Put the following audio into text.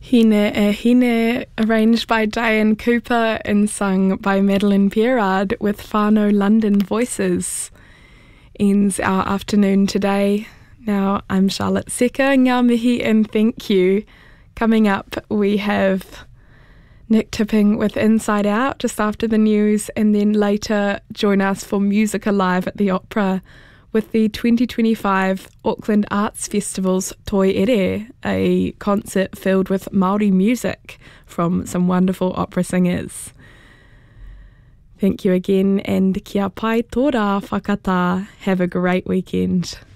Hine e Hine, arranged by Diane Cooper and sung by Madeline Pierard with Whānau London Voices. Ends our afternoon today. Now, I'm Charlotte Secker, ngā mihi and thank you. Coming up, we have Nick Tipping with Inside Out just after the news, and then later join us for Music Alive at the Opera with the 2025 Auckland Arts Festival's Toi Ere, a concert filled with Māori music from some wonderful opera singers. Thank you again, and kia pai tō rā whakatā. Have a great weekend.